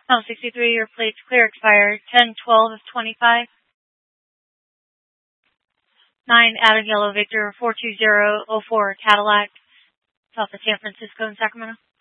Channel 63, your plate's clear, expired 10-12 of 25. 9, out of yellow, Victor 42004, Cadillac, south of San Francisco and Sacramento.